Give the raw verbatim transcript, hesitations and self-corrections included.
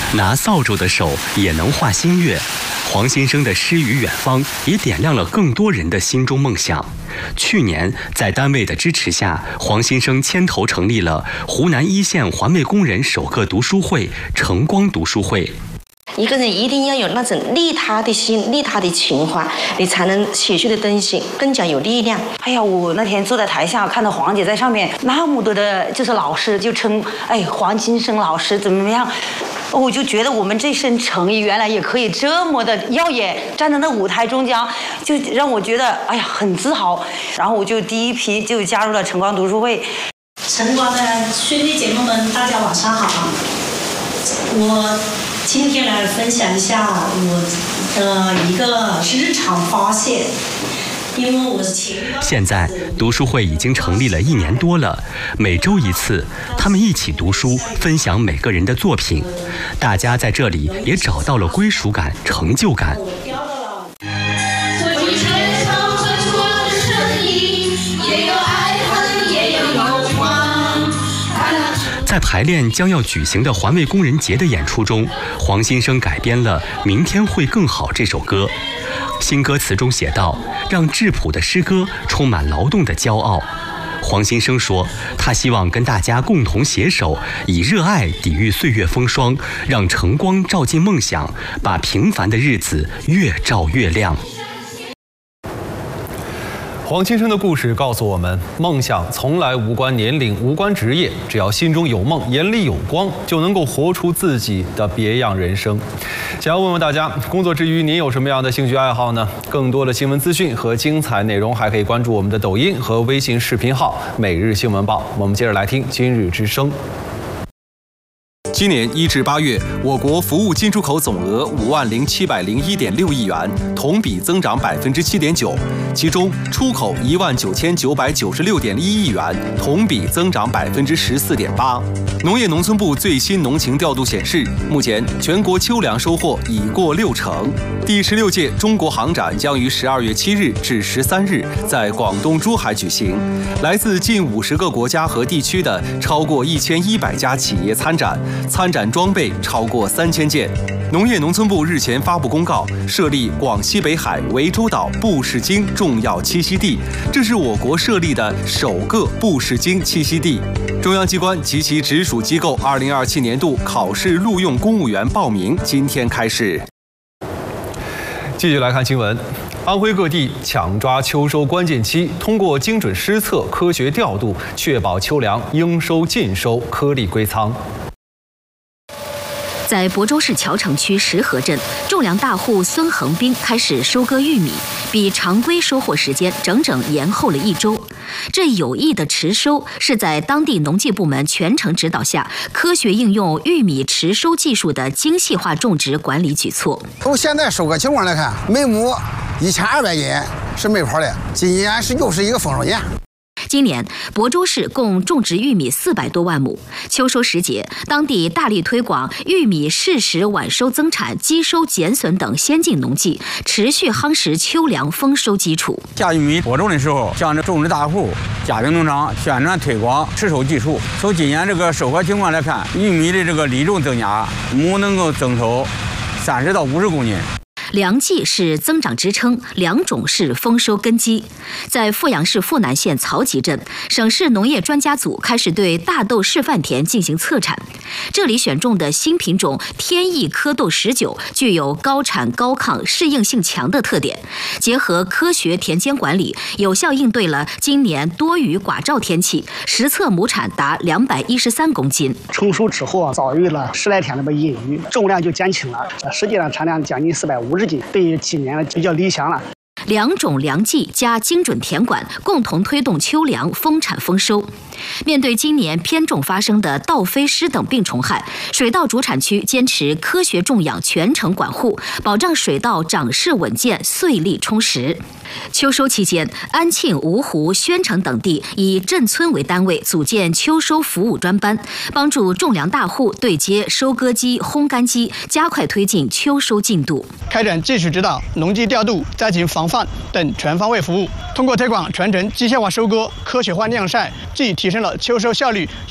拿扫帚的手也能画新月。黄先生的诗与远方也点亮了更多人的心中梦想。去年，在单位的支持下，黄先生牵头成立了湖南一线环卫工人首个读书会——晨光读书会。 一个人一定要有那种利他的心、利他的情怀，你才能写出的东西更加有力量。 哎呀，我那天坐在台下，看到黄姐在上面，那么多的就是老师就称，哎，黄金生老师怎么样？我就觉得我们这身诚意原来也可以这么的耀眼，站在那舞台中间，就让我觉得哎呀很自豪。然后我就第一批就加入了晨光读书会。 晨光的兄弟姐妹们，大家晚上好。我今天来分享一下我的一个日常发现。因为我是前现在读书会已经成立了一年多了，每周一次，他们一起读书，分享每个人的作品。大家在这里也找到了归属感、成就感。在排练将要举行的环卫工人节的演出中，黄先生改编了《明天会更好》这首歌。新歌词中写道：“让质朴的诗歌充满劳动的骄傲。”黄先生说，他希望跟大家共同携手，以热爱抵御岁月风霜，让晨光照进梦想，把平凡的日子越照越亮。 黄先生的故事告诉我们，梦想从来无关年龄，无关职业，只要心中有梦，眼里有光，就能够活出自己的别样人生。想要问问大家，工作之余您有什么样的兴趣爱好呢？更多的新闻资讯和精彩内容，还可以关注我们的抖音和微信视频号“每日新闻报”。我们接着来听今日之声。今年一至八月，我国服务进出口总额五万零七百零一点六亿元，同比增长百分之七点九。其中，出口一万九千九百九十六点一亿元，同比增长百分之十四点八。农业农村部最新农情调度显示，目前全国秋粮收获已过六成。第十六届中国航展将于十二月七日至十三日在广东珠海举行，来自近五十个国家和地区的超过一千一百家企业参展。参展装备超过三千件。农业农村部日前发布公告，设立广西北海涠洲岛布氏鲸重要栖息地，这是我国设立的首个布氏鲸栖息地。中央机关及其直属机构二零二七年度考试录用公务员报名今天开始。继续来看新闻。安徽各地抢抓秋收关键期，通过精准施策、科学调度，确保秋粮应收尽收，颗粒归仓。 在亳州市谯城区石河镇，种粮大户孙恒兵开始收割玉米，比常规收获时间整整延后了一周。这有益的迟收是在当地农技部门全程指导下，科学应用玉米迟收技术的精细化种植管理举措。 从现在收割情况来看，每亩一千二百斤是没跑的，今年是又是一个丰收年。 今年，亳州市共种植玉米四百多万亩。秋收时节，当地大力推广玉米适时晚收增产、机收减损等先进农技，持续夯实秋粮丰收基础。 下玉米播种的时候，向着种植大户、家庭农场宣传推广迟收技术。从今年这个收获情况来看，玉米的这个粒重增加，亩能够增收三十到五十公斤。 粮技是增长支撑，粮种是丰收根基。在阜阳市阜南县曹集镇，省市农业专家组开始对大豆示范田进行测产。这里选种的新品种天意蝌蚪十九具有高产高抗、适应性强的特点，结合科学田间管理，有效应对了今年多雨寡照天气，实测亩产达两百一十三公斤。 成熟之后遭遇了十来天的阴雨，重量就减轻了，实际上产量将近四百五十斤，对于今年比较理想了。 两种粮技加精准田管，共同推动秋粮丰产丰收。面对今年偏重发生的稻飞虱等病虫害，水稻主产区坚持科学种养全程管护，保障水稻长势稳健、穗粒充实。秋收期间，安庆、芜湖、宣城等地以镇村为单位组建秋收服务专班，帮助种粮大户对接收割机、烘干机，加快推进秋收进度。 开展技术指导、农技调度、灾情防范等全方位服务，通过推广全程机械化收割、科学化晾晒，既提升了秋收效率，